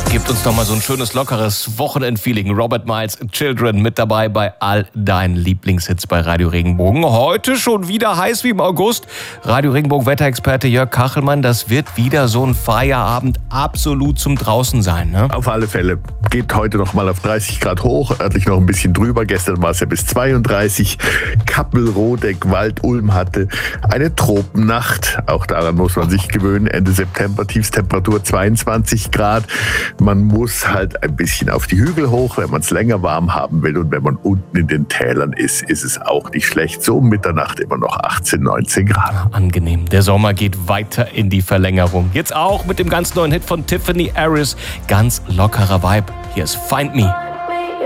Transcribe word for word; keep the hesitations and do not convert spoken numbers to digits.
Gibt uns noch mal so ein schönes, lockeres Wochenendfeeling. Robert Miles, Children mit dabei bei all deinen Lieblingshits bei Radio Regenbogen. Heute schon wieder heiß wie im August. Radio Regenbogen Wetterexperte Jörg Kachelmann, das wird wieder so ein Feierabend absolut zum Draußen sein, ne? Auf alle Fälle. Geht heute noch mal auf dreißig Grad hoch, örtlich noch ein bisschen drüber. Gestern war es ja bis zweiunddreißig. Kappel, Rodeck, Wald, Ulm hatte eine Tropennacht. Auch daran muss man sich gewöhnen. Ende September, Tiefstemperatur zweiundzwanzig Grad. Man muss halt ein bisschen auf die Hügel hoch, wenn man es länger warm haben will. Und wenn man unten in den Tälern ist, ist es auch nicht schlecht. So um Mitternacht immer noch achtzehn, neunzehn Grad. Angenehm. Der Sommer geht weiter in die Verlängerung. Jetzt auch mit dem ganz neuen Hit von Tiffany Harris. Ganz lockerer Vibe. Hier ist Find Me.